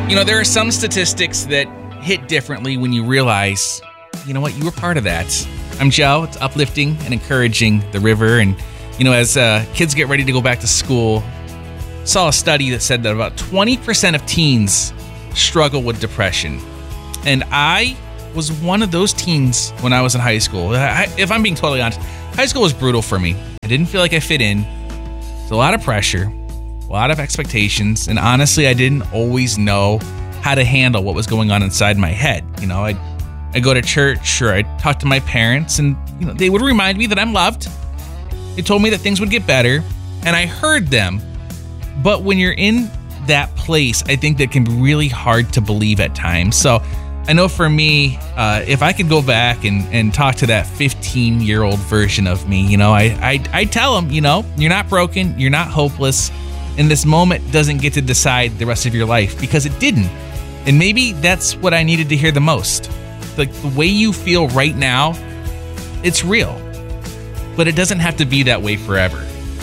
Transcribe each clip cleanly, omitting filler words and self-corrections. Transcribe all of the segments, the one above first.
You know, there are some statistics that hit differently when you realize, you know what, you were part of that. I'm Joe. It's uplifting and encouraging the river. And, you know, as kids get ready to go back to school, saw a study that said that about 20% of teens struggle with depression. And I was one of those teens when I was in high school. If I'm being totally honest, high school was brutal for me. I didn't feel like I fit in. There's a lot of pressure, a lot of expectations, and honestly, I didn't always know how to handle what was going on inside my head. You know, I'd go to church or I'd talk to my parents, and you know, they would remind me that I'm loved. They told me that things would get better, and I heard them. But when you're in that place, I think that can be really hard to believe at times. So I know for me, if I could go back and talk to that 15-year-old version of me, you know, I tell them, you know, you're not broken, you're not hopeless, and this moment doesn't get to decide the rest of your life, because it didn't. And maybe that's what I needed to hear the most. Like, the way you feel right now, it's real, but it doesn't have to be that way forever.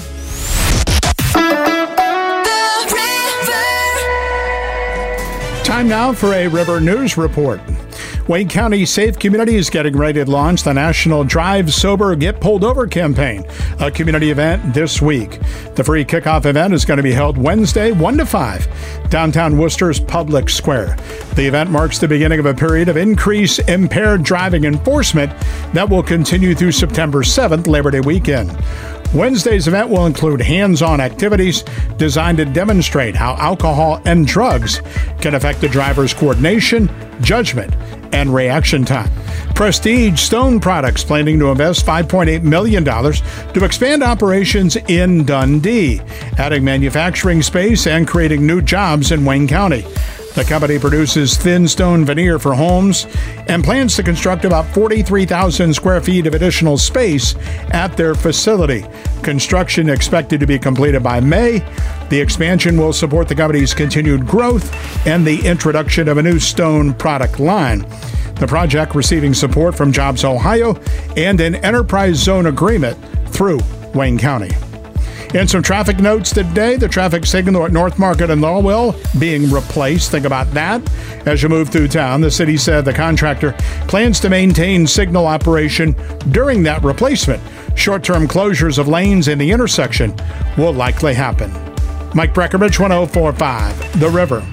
Time now for a River News Report. Wayne County Safe Community is getting ready to launch the National Drive Sober Get Pulled Over campaign, a community event this week. The free kickoff event is going to be held Wednesday, 1 to 5, downtown Worcester's Public Square. The event marks the beginning of a period of increased impaired driving enforcement that will continue through September 7th, Labor Day weekend. Wednesday's event will include hands-on activities designed to demonstrate how alcohol and drugs can affect the driver's coordination, judgment, and reaction time. Prestige Stone Products planning to invest $5.8 million to expand operations in Dundee, adding manufacturing space and creating new jobs in Wayne County. The company produces thin stone veneer for homes and plans to construct about 43,000 square feet of additional space at their facility. Construction expected to be completed by May. The expansion will support the company's continued growth and the introduction of a new stone product line. The project receiving support from Jobs Ohio and an enterprise zone agreement through Wayne County. And some traffic notes today. The traffic signal at North Market and Lowell being replaced. Think about that as you move through town. The city said the contractor plans to maintain signal operation during that replacement. Short-term closures of lanes in the intersection will likely happen. Mike Breckenridge, 104.5, The River.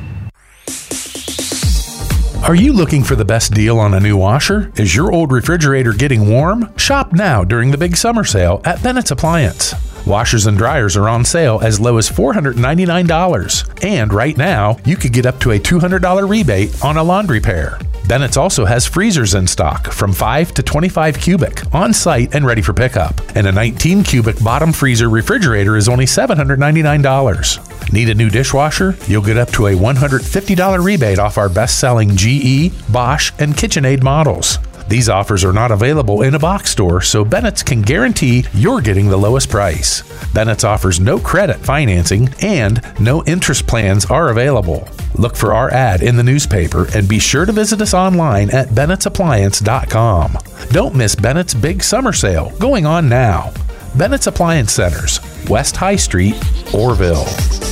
Are you looking for the best deal on a new washer? Is your old refrigerator getting warm? Shop now during the big summer sale at Bennett's Appliance. Washers and dryers are on sale as low as $499. And right now, you could get up to a $200 rebate on a laundry pair. Bennett's also has freezers in stock from 5 to 25 cubic, on site and ready for pickup. And a 19 cubic bottom freezer refrigerator is only $799. Need a new dishwasher? You'll get up to a $150 rebate off our best-selling GE, Bosch, and KitchenAid models. These offers are not available in a box store, so Bennett's can guarantee you're getting the lowest price. Bennett's offers no credit financing and no interest plans are available. Look for our ad in the newspaper and be sure to visit us online at Bennett'sAppliance.com. Don't miss Bennett's big summer sale going on now. Bennett's Appliance Centers, West High Street, Orville.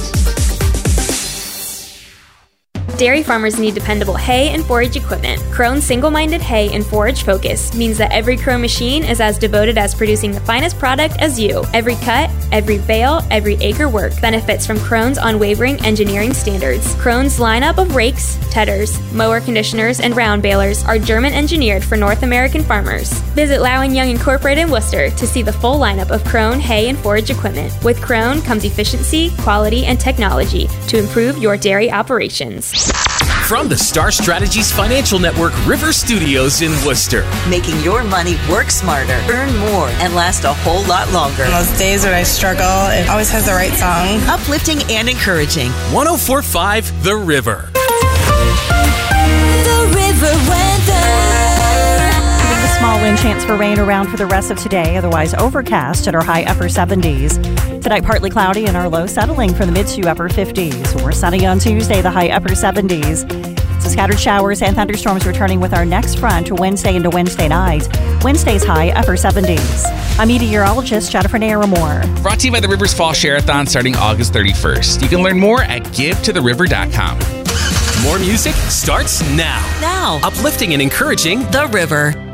Dairy farmers need dependable hay and forage equipment. Krone's single-minded hay and forage focus means that every Krone machine is as devoted as producing the finest product as you. Every cut, every bale, every acre work benefits from Krone's unwavering engineering standards. Krone's lineup of rakes, tedders, mower conditioners, and round balers are German-engineered for North American farmers. Visit Lau & Young Incorporated in Worcester to see the full lineup of Krone hay and forage equipment. With Krone comes efficiency, quality, and technology to improve your dairy operations. From the Star Strategies Financial Network River Studios in Worcester. Making your money work smarter, earn more, and last a whole lot longer. On those days when I struggle, it always has the right song. Uplifting and encouraging. 104.5 The River. The River weather. A small wind chance for rain around for the rest of today, otherwise overcast at our high upper 70s. Tonight, partly cloudy and our low settling for the mid to upper 50s. We're sunny on Tuesday, the high upper 70s. So scattered showers and thunderstorms returning with our next front to Wednesday into Wednesday night. Wednesday's high upper 70s. I'm meteorologist Jennifer Naramore. Brought to you by the Rivers Fall Share-a-thon starting August 31st. You can learn more at givetothe.river.com. More music starts now. Now. Uplifting and encouraging The River.